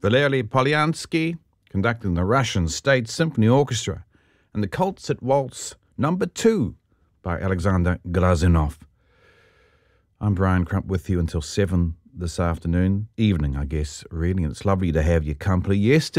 Valery Polyansky conducting the Russian State Symphony Orchestra, and the Concert Waltz No. 2 by Alexander Glazunov. I'm Brian Crump with you until 7 this afternoon, evening I guess, really, and it's lovely to have your company.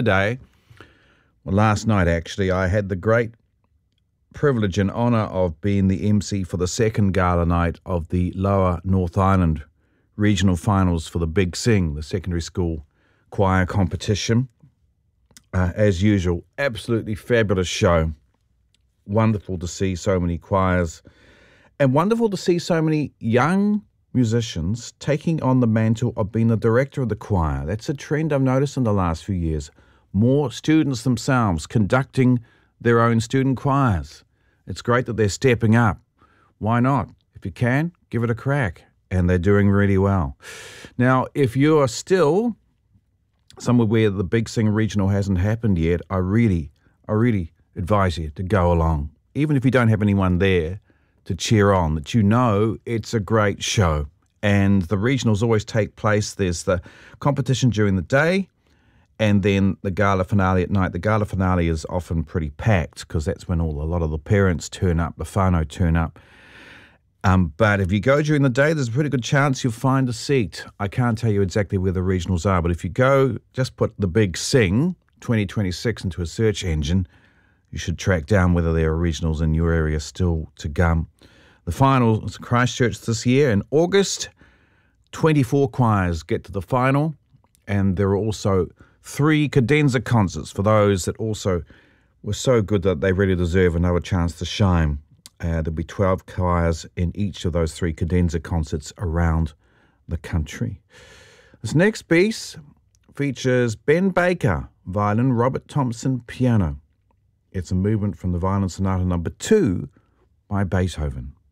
Last night actually, I had the great privilege and honour of being the MC for the second gala night of the Lower North Island regional finals for the Big Sing, the secondary school choir competition. As usual, absolutely fabulous show. Wonderful to see so many choirs and wonderful to see so many young musicians taking on the mantle of being the director of the choir. That's a trend I've noticed in the last few years. More students themselves conducting their own student choirs. It's great that they're stepping up. Why not? If you can, give it a crack. And they're doing really well. Now, if you are still somewhere where the Big Sing Regional hasn't happened yet, I really advise you to go along. Even if you don't have anyone there to cheer on, that you know it's a great show. And the regionals always take place. There's the competition during the day and then the gala finale at night. The gala finale is often pretty packed because that's when a lot of the parents turn up, the whānau turn up. But if you go during the day, there's a pretty good chance you'll find a seat. I can't tell you exactly where the regionals are, but if you go, just put the Big Sing 2026 into a search engine, you should track down whether there are regionals in your area still to come. The final is Christchurch this year in August. 24 choirs get to the final, and there are also 3 cadenza concerts for those that also were so good that they really deserve another chance to shine. There'll be 12 choirs in each of those 3 cadenza concerts around the country. This next piece features Ben Baker, violin, Robert Thompson, piano. It's a movement from the Violin Sonata No. 2 by Beethoven.